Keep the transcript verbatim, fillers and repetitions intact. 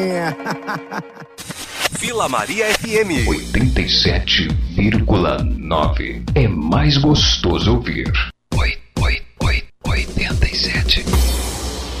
Vila Maria F M oitenta e sete vírgula nove. É mais gostoso ouvir.